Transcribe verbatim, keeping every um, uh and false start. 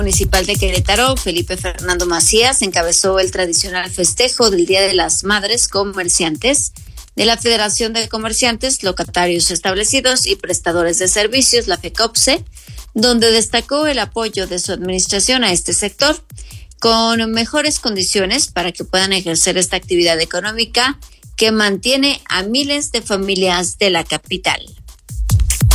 municipal de Querétaro, Felipe Fernando Macías, encabezó el tradicional festejo del Día de las Madres Comerciantes de la Federación de Comerciantes, Locatarios Establecidos y Prestadores de Servicios, la FECOPSE, donde destacó el apoyo de su administración a este sector, con mejores condiciones para que puedan ejercer esta actividad económica que mantiene a miles de familias de la capital.